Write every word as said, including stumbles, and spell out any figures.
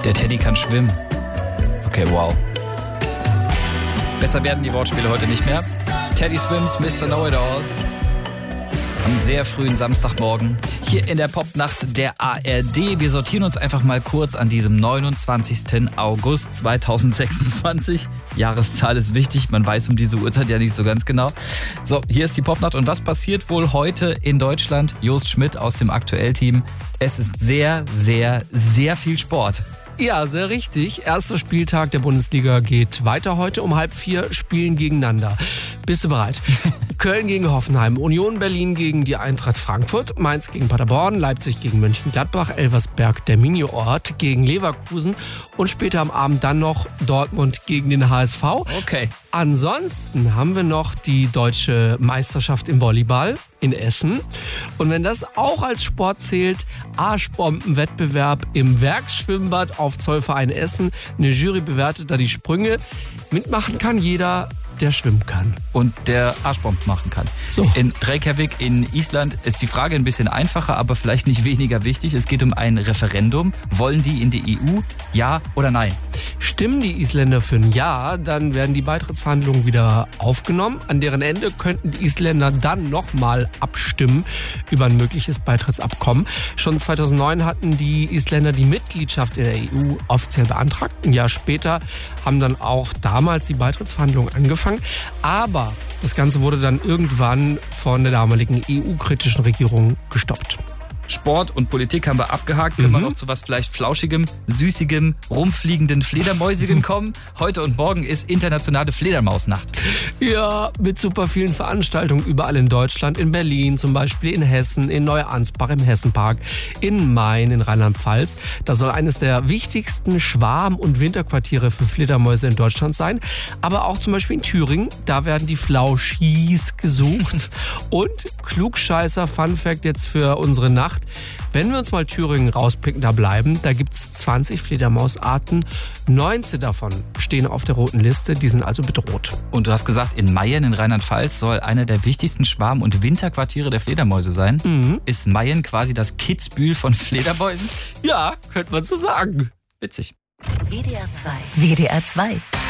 Der Teddy kann schwimmen. Okay, wow. Besser werden die Wortspiele heute nicht mehr. Teddy Swims, Mister Know-It-All. Am sehr frühen Samstagmorgen hier in der Popnacht der A R D. Wir sortieren uns einfach mal kurz an diesem neunundzwanzigsten August zweitausendsechsundzwanzig. Jahreszahl ist wichtig, man weiß um diese Uhrzeit ja nicht so ganz genau. So, hier ist die Popnacht und was passiert wohl heute in Deutschland? Jost Schmidt aus dem Aktuell-Team. Es ist sehr, sehr, sehr viel Sport. Ja, sehr richtig. Erster Spieltag der Bundesliga geht weiter heute. Um halb vier spielen gegeneinander. Bist du bereit? Köln gegen Hoffenheim, Union Berlin gegen die Eintracht Frankfurt, Mainz gegen Paderborn, Leipzig gegen Mönchengladbach, Elversberg der Mini-Ort gegen Leverkusen und später am Abend dann noch Dortmund gegen den H S V. Okay. Ansonsten haben wir noch die deutsche Meisterschaft im Volleyball in Essen. Und wenn das auch als Sport zählt, Arschbombenwettbewerb im Werksschwimmbad auf Zollverein Essen. Eine Jury bewertet da die Sprünge. Mitmachen kann jeder, der schwimmen kann. Und der Arschbomben machen kann. So. In Reykjavik in Island ist die Frage ein bisschen einfacher, aber vielleicht nicht weniger wichtig. Es geht um ein Referendum. Wollen die in die E U? Ja oder nein? Stimmen die Isländer für ein Ja, dann werden die Beitrittsverhandlungen wieder aufgenommen. An deren Ende könnten die Isländer dann nochmal abstimmen über ein mögliches Beitrittsabkommen. Schon zweitausendneun hatten die Isländer die Mitgliedschaft in der E U offiziell beantragt. Ein Jahr später haben dann auch damals die Beitrittsverhandlungen angefangen. Aber das Ganze wurde dann irgendwann von der damaligen E U-kritischen Regierung gestoppt. Sport und Politik haben wir abgehakt. Können wir Mhm. noch zu was vielleicht Flauschigem, Süßigem, rumfliegenden Fledermäusigem kommen? Heute und morgen ist internationale Fledermausnacht. Ja, mit super vielen Veranstaltungen überall in Deutschland, in Berlin zum Beispiel, in Hessen, in Neuansbach im Hessenpark, in Main in Rheinland-Pfalz. Das soll eines der wichtigsten Schwarm- und Winterquartiere für Fledermäuse in Deutschland sein. Aber auch zum Beispiel in Thüringen, da werden die Flauschis gesucht. Und Klugscheißer, Fun Fact jetzt für unsere Nacht. Wenn wir uns mal Thüringen rauspicken, da bleiben, da gibt es zwanzig Fledermausarten. neunzehn davon stehen auf der roten Liste, die sind also bedroht. Und du hast gesagt, in Mayen in Rheinland-Pfalz soll einer der wichtigsten Schwarm- und Winterquartiere der Fledermäuse sein. Mhm. Ist Mayen quasi das Kitzbühel von Fledermäusen? Ja, könnte man so sagen. Witzig. W D R zwei. W D R zwei.